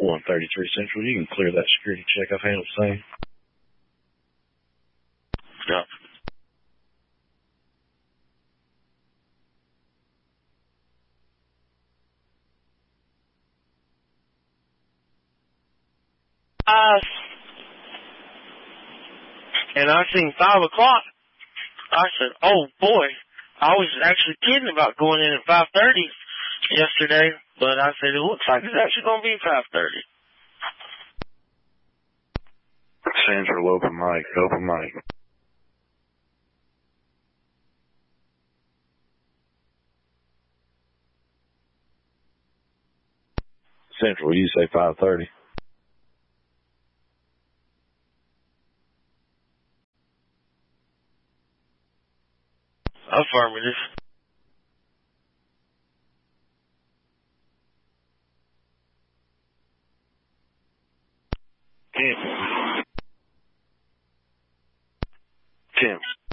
133 Central, you can clear that security check. I've handled the same. Yeah. And I seen 5 o'clock. I said, oh boy, I was actually kidding about going in at 5:30 yesterday, but I said, it looks like it's actually going to be 5:30. Central, open mic, open mic. Central, you say 5:30? Affirmative. Tim.